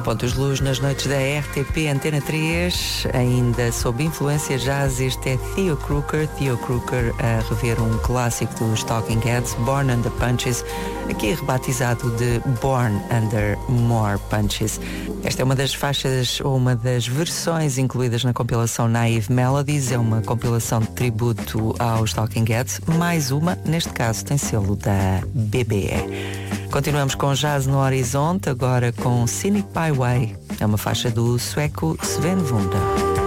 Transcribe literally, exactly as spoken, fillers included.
Pontos de luz nas noites da R T P Antena três, ainda sob influência jazz. Este é Theo Croker, Theo Croker a rever um clássico dos Talking Heads, Born Under Punches, aqui rebatizado de Born Under More Punches. Esta é uma das faixas ou uma das versões incluídas na compilação Naive Melodies, é uma compilação de tributo aos Talking Heads, mais uma, neste caso tem selo da B B E. Continuamos com jazz no horizonte, agora com Scenic Byway. É uma faixa do sueco Sven Wunda.